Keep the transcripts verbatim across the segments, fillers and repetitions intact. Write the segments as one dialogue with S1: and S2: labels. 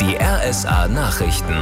S1: Die R S A-Nachrichten.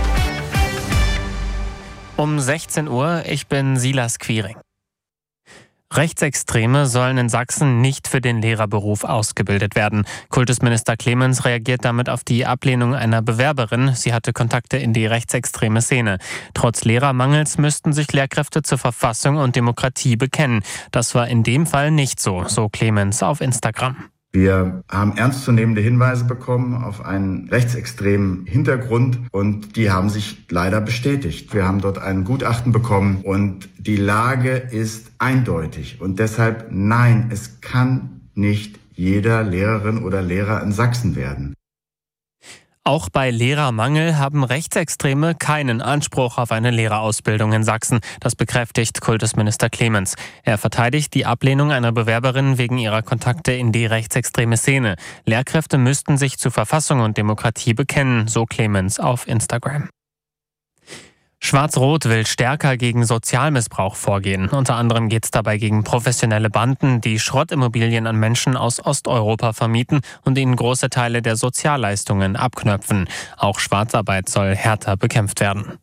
S2: Um sechzehn Uhr, ich bin Silas Quiring. Rechtsextreme sollen in Sachsen nicht für den Lehrerberuf ausgebildet werden. Kultusminister Clemens reagiert damit auf die Ablehnung einer Bewerberin. Sie hatte Kontakte in die rechtsextreme Szene. Trotz Lehrermangels müssten sich Lehrkräfte zur Verfassung und Demokratie bekennen. Das war in dem Fall nicht so, so Clemens auf Instagram.
S3: Wir haben ernstzunehmende Hinweise bekommen auf einen rechtsextremen Hintergrund und die haben sich leider bestätigt. Wir haben dort ein Gutachten bekommen und die Lage ist eindeutig. Und deshalb nein, es kann nicht jeder Lehrerin oder Lehrer in Sachsen werden.
S2: Auch bei Lehrermangel haben Rechtsextreme keinen Anspruch auf eine Lehrerausbildung in Sachsen. Das bekräftigt Kultusminister Clemens. Er verteidigt die Ablehnung einer Bewerberin wegen ihrer Kontakte in die rechtsextreme Szene. Lehrkräfte müssten sich zu Verfassung und Demokratie bekennen, so Clemens auf Instagram. Schwarz-Rot will stärker gegen Sozialmissbrauch vorgehen. Unter anderem geht es dabei gegen professionelle Banden, die Schrottimmobilien an Menschen aus Osteuropa vermieten und ihnen große Teile der Sozialleistungen abknöpfen. Auch Schwarzarbeit soll härter bekämpft werden.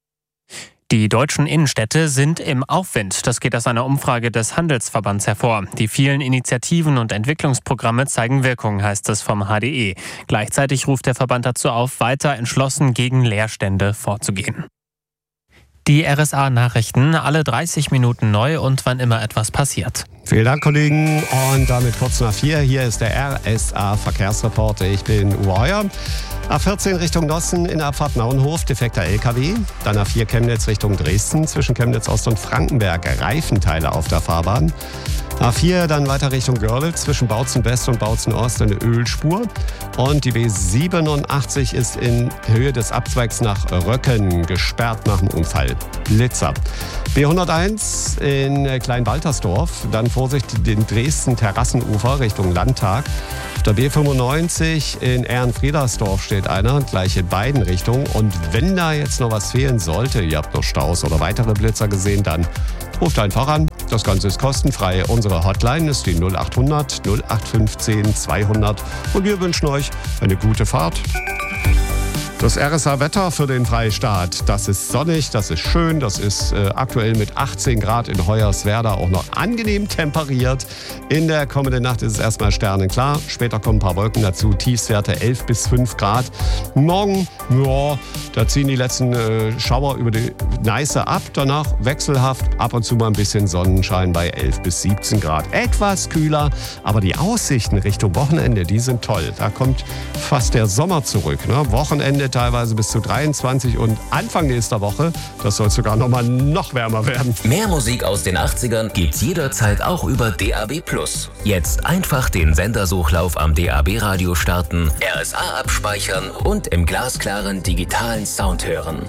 S2: Die deutschen Innenstädte sind im Aufwind. Das geht aus einer Umfrage des Handelsverbands hervor. Die vielen Initiativen und Entwicklungsprogramme zeigen Wirkung, heißt es vom H D E. Gleichzeitig ruft der Verband dazu auf, weiter entschlossen gegen Leerstände vorzugehen. Die R S A-Nachrichten, alle dreißig Minuten neu und wann immer etwas passiert.
S4: Vielen Dank, Kollegen. Und damit kurz nach vier. Hier ist der R S A-Verkehrsreporter. Ich bin Uwe Heuer. A vierzehn Richtung Nossen in der Abfahrt Nauenhof, defekter L K W. Dann A vier Chemnitz Richtung Dresden, zwischen Chemnitz Ost und Frankenberg, Reifenteile auf der Fahrbahn. A vier dann weiter Richtung Görlitz, zwischen Bautzen West und Bautzen Ost eine Ölspur. Und die B siebenundachtzig ist in Höhe des Abzweigs nach Röcken gesperrt nach dem Unfall. Blitzer. B hunderteins in Kleinwaltersdorf, dann Vorsicht den Dresden-Terrassenufer Richtung Landtag. Auf der B fünfundneunzig in Ehrenfriedersdorf steht einer, gleich in beiden Richtungen. Und wenn da jetzt noch was fehlen sollte, ihr habt noch Staus oder weitere Blitzer gesehen, dann ruft einfach an. Das Ganze ist kostenfrei. Unsere Hotline ist die null acht hundert null acht fünfzehn zweihundert und wir wünschen euch eine gute Fahrt. Das R S A-Wetter für den Freistaat, das ist sonnig, das ist schön, das ist äh, aktuell mit achtzehn Grad in Hoyerswerda auch noch angenehm temperiert. In der kommenden Nacht ist es erstmal sternenklar, später kommen ein paar Wolken dazu, Tiefstwerte elf bis fünf Grad. Morgen, ja, da ziehen die letzten äh, Schauer über die Neiße ab, danach wechselhaft, ab und zu mal ein bisschen Sonnenschein bei elf bis siebzehn Grad. Etwas kühler, aber die Aussichten Richtung Wochenende, die sind toll. Da kommt fast der Sommer zurück, ne? Wochenende teilweise bis zu dreiundzwanzig und Anfang nächster Woche, das soll sogar noch mal noch wärmer werden.
S1: Mehr Musik aus den achtzigern gibt's jederzeit auch über D A B plus. Jetzt einfach den Sendersuchlauf am D A B-Radio starten, R S A abspeichern und im glasklaren digitalen Sound hören.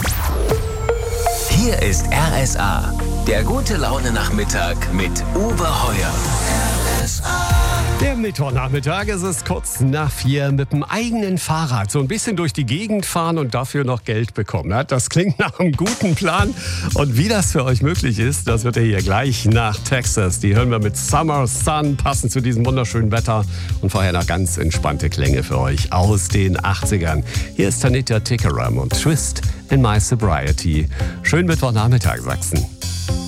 S1: Hier ist R S A, der gute Laune-Nachmittag mit Uwe Heuer. R S A.
S4: Der Mittwochnachmittag, es ist kurz nach vier, mit dem eigenen Fahrrad so ein bisschen durch die Gegend fahren und dafür noch Geld bekommen. Das klingt nach einem guten Plan. Und wie das für euch möglich ist, das wird ihr hier gleich nach Texas. Die hören wir mit Summer Sun, passend zu diesem wunderschönen Wetter. Und vorher noch ganz entspannte Klänge für euch aus den achtzigern. Hier ist Tanita Tikaram und Twist in My Sobriety. Schönen Mittwochnachmittag, Sachsen.